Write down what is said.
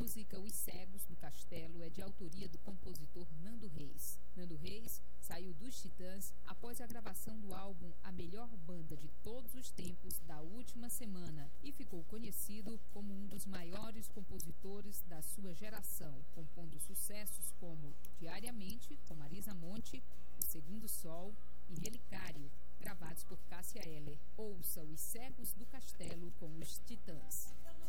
música Os Cegos do Castelo é de autoria do compositor Nando Reis. Nando Reis saiu dos Titãs após a gravação do álbum A Melhor Banda de Todos os Tempos da última semana e ficou conhecido como um dos maiores compositores da sua geração, compondo sucessos como Diariamente, com Marisa Monte, O Segundo Sol e Relicário, gravados por Cássia Eller. Ouça Os Cegos do Castelo com os Titãs.